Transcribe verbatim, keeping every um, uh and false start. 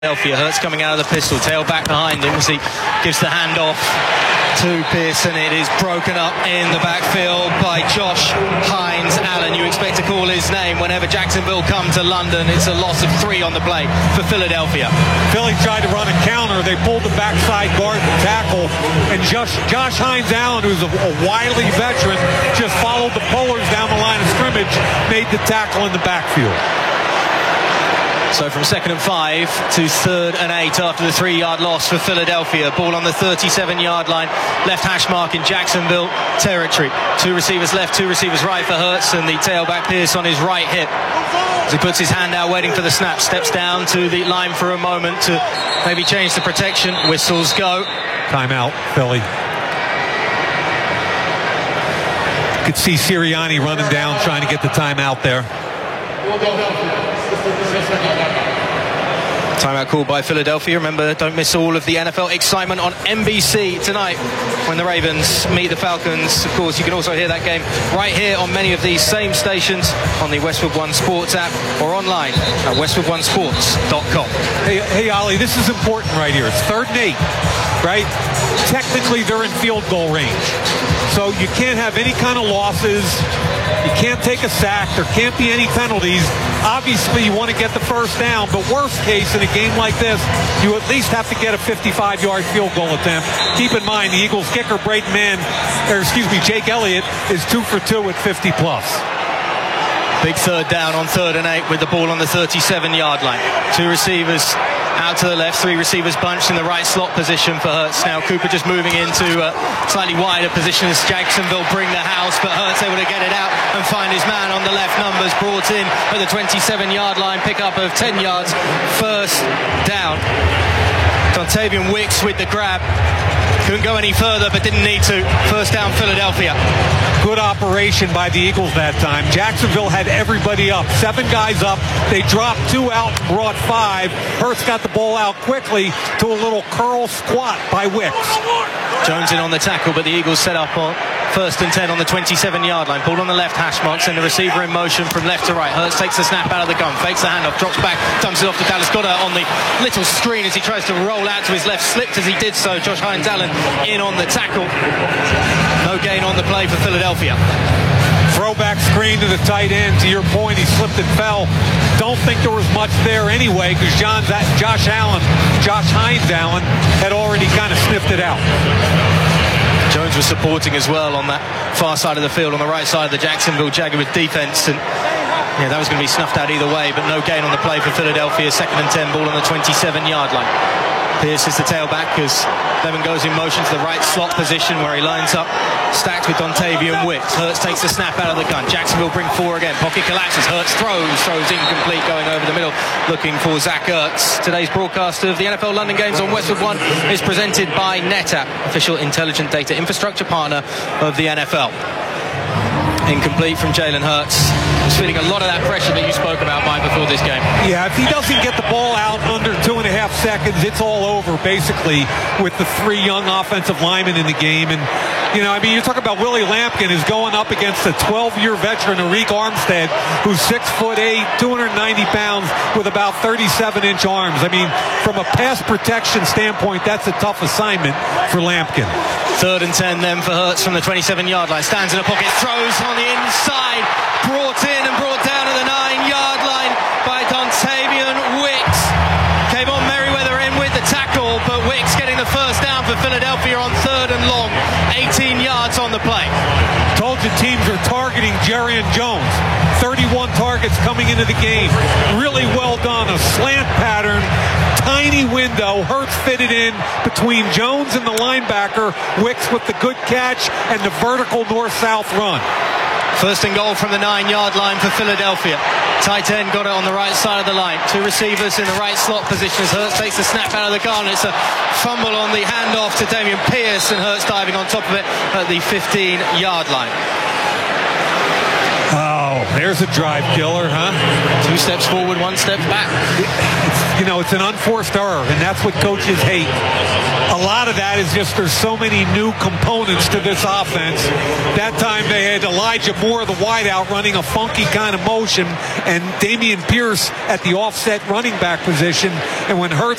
Philadelphia. Hurts coming out of the pistol, tail back behind him as he gives the hand off to Pearson. It is broken up in the backfield by Josh Hines-Allen. You expect to call his name whenever Jacksonville come to London. It's a loss of three on the play for Philadelphia. Philly tried to run a counter. They pulled the backside guard and tackle, and Josh, Josh Hines-Allen, who's a, a wily veteran, just followed the pullers down the line of scrimmage, made the tackle in the backfield. So from second and five to third and eight after the three-yard loss for Philadelphia. Ball on the thirty-seven-yard line. Left hash mark in Jacksonville territory. Two receivers left, two receivers right for Hurts, and the tailback Pierce on his right hip. As he puts his hand out waiting for the snap, steps down to the line for a moment to maybe change the protection. Whistles go. Timeout, Philly. You could see Sirianni running down trying to get the timeout there. Timeout called by Philadelphia. Remember, don't miss all of the N F L excitement on N B C tonight when the Ravens meet the Falcons. Of course, you can also hear that game right here on many of these same stations on the Westwood One Sports app or online at westwood one sports dot com. Hey, hey, Ollie, this is important right here. It's third and eight, right? Technically, they're in field goal range. So you can't have any kind of losses. You can't take a sack. There can't be any penalties. Obviously, you want to get the first down, but worst case in a game like this, you at least have to get a fifty-five-yard field goal attempt. Keep in mind, the Eagles kicker, Braden Mann, or excuse me, Jake Elliott, is two for two at fifty plus. Big third down on third and eight with the ball on the thirty-seven-yard line. Two receivers out to the left, three receivers bunched in the right slot position for Hurts. Now Cooper just moving into a slightly wider position as Jacksonville bring the house, but Hurts able to get it out and find his man on the left. Numbers brought in at the twenty-seven-yard line, pickup of ten yards, first down. Dontavian Wicks with the grab. Couldn't go any further, but didn't need to. First down, Philadelphia. Good operation by the Eagles that time. Jacksonville had everybody up. Seven guys up. They dropped two out and brought five. Hurts got the ball out quickly to a little curl squat by Wicks. Jones in on the tackle, but the Eagles set up on first and ten on the twenty-seven-yard line. Ball on the left hash mark, send the receiver in motion from left to right. Hurts takes the snap out of the gun, fakes the handoff, drops back, dumps it off to Dallas Goedert on the little screen as he tries to roll out to his left. Slipped as he did so. Josh Hines-Allen in on the tackle. No gain on the play for Philadelphia. Throwback screen to the tight end. To your point, he slipped and fell. Don't think there was much there anyway because Josh Allen, Josh Hines-Allen had already kind of sniffed it out. Jones was supporting as well on that far side of the field, on the right side of the Jacksonville Jaguars defense, and yeah, that was going to be snuffed out either way, but no gain on the play for Philadelphia. Second and ten, ball on the twenty-seven-yard line. Pierce is the tailback as Levin goes in motion to the right slot position where he lines up, stacked with Dontavian Wicks. Hurts takes the snap out of the gun. Jacksonville bring four again. Pocket collapses. Hurts throws, throws incomplete, going over the middle, looking for Zach Ertz. Today's broadcast of the N F L London games on Westwood One is presented by NetApp, official intelligent data infrastructure partner of the N F L. Incomplete from Jalen Hurts. He's feeling a lot of that pressure that you spoke about, Mike, before this game. Yeah, if he doesn't get the ball out under two and a half seconds, it's all over, basically, with the three young offensive linemen in the game. And, you know, I mean, you're talking about Willie Lampkin is going up against a twelve-year veteran, Arik Armstead, who's six foot eight, two hundred ninety pounds, with about thirty-seven inch arms. I mean, from a pass protection standpoint, that's a tough assignment for Lampkin. Third and ten then for Hurts from the twenty-seven-yard line. Stands in the pocket, throws on the inside, brought in and brought down to the nine-yard line by Dontavian Wicks. Came on Merriweather in with the tackle, but Wicks getting the first down for Philadelphia on third and long. eighteen yards on the play. Told you teams are targeting Jarrian Jones. thirty-one targets coming into the game. Really well done. A slant pattern. Tiny window. Hurts fitted in between Jones and the linebacker. Wicks with the good catch and the vertical north-south run. First and goal from the nine-yard line for Philadelphia. Tight end got it on the right side of the line. Two receivers in the right slot positions. Hurts takes the snap out of the gun. It's a fumble on the handoff to Dameon Pierce, and Hurts diving on top of it at the fifteen-yard line. Oh, Oh, there's a drive killer, huh? Two steps forward, one step back. It's, you know, it's an unforced error, and that's what coaches hate. A lot of that is just there's so many new components to this offense. That time they had Elijah Moore, the wideout, running a funky kind of motion, and Dameon Pierce at the offset running back position. And when Hurts